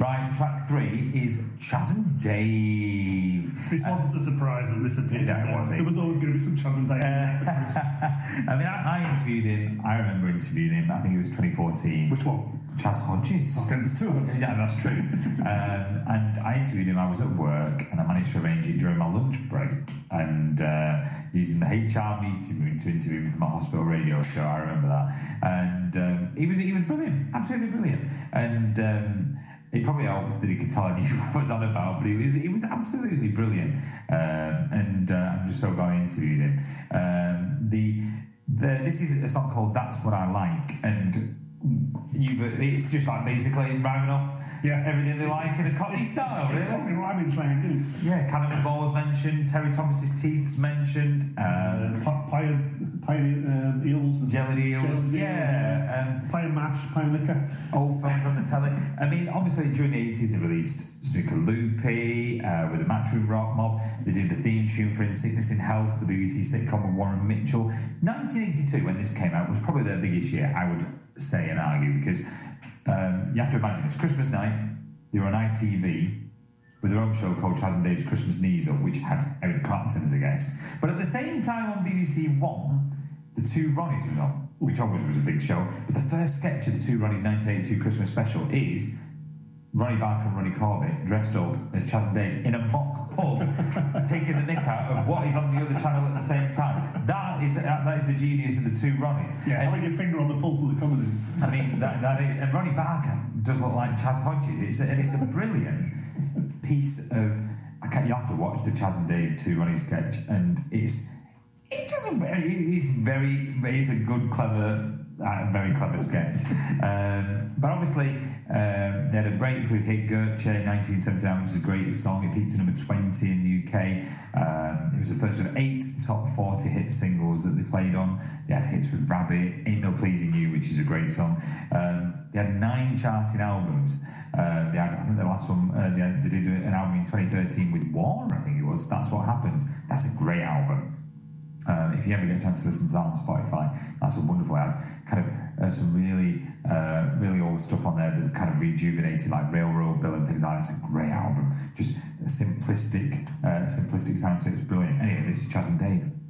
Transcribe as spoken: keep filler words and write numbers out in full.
Right, track three is Chas and Dave. This wasn't a surprise that this appeared. No, it wasn't. There was always going to be some Chas and Dave. Uh, I mean, I, I interviewed him. I remember interviewing him. I think it was twenty fourteen. Which one? Chas Hodges. Okay, there's two of them. Yeah, that's true. um, and I interviewed him. I was at work, and I managed to arrange it during my lunch break. And uh, using the H R meeting room to interview him for my hospital radio show. I remember that. And um, he was he was brilliant, absolutely brilliant. And um, it probably helps that he could tell I knew what I was on about, but he was, he was absolutely brilliant. Um, and uh, I'm just so glad I interviewed him. Um, the, the This is a song called That's What I Like, and you've, it's just like basically rhyming off yeah. everything they like in a Cockney style, really. It's Cockney rhyming slang, isn't it? Yeah, Cannonball's mentioned, Terry Thomas's Teeth's mentioned, um, uh, Pie Pie um, Eels, and Jellied Eels, Jellied yeah, Eels, um, Pie and Mash, Pie and Liquor. Old films on the telly. I mean, obviously during the eighties they released Snooker Loopy uh, with the Matchroom Rock Mob. They did the theme tune for In Sickness in Health, the B B C sitcom with Warren Mitchell. nineteen eighty-two, when this came out, was probably their biggest year, I would say and argue, because um, you have to imagine it's Christmas night. They were on I T V with their own show called Chas and Dave's Christmas Knees Up, which had Eric Clapton as a guest. But at the same time on B B C One, The Two Ronnies was on, which obviously was a big show. But the first sketch of The Two Ronnies nineteen eighty-two Christmas special is Ronnie Barker and Ronnie Corbett dressed up as Chas and Dave in a mock pub, taking the nick out of what is on the other channel at the same time. That is that, that is the genius of The Two Ronnies. Yeah, and, having your finger on the pulse of the comedy. I mean, that, that is, and Ronnie Barker does look like Chas Hodges. It's a, and it's a brilliant piece of. I can't, you have to watch the Chas and Dave Two Ronnies sketch, and it's it's just a very, it's very, it's a good, clever. Uh, very clever sketch. Um, but obviously, um, they had a breakthrough hit, Goethe, in nineteen seventy-nine, which is a great song. It peaked to number twenty in the U K. Um, it was the first of eight top forty hit singles that they played on. They had hits with Rabbit, Ain't No Pleasing You, which is a great song. Um, they had nine charting albums. Uh, they had, I think the last one, uh, they, had, they did an album in twenty thirteen with War, I think it was. That's What Happens. That's a great album. Um, if you ever get a chance to listen to that on Spotify, that's a wonderful. It has kind of uh, some really, uh, really old stuff on there that kind of rejuvenated, like Railroad Bill and things like that. It's a great album. Just a simplistic, uh, simplistic sound to it. It's brilliant. Anyway, this is Chas and Dave.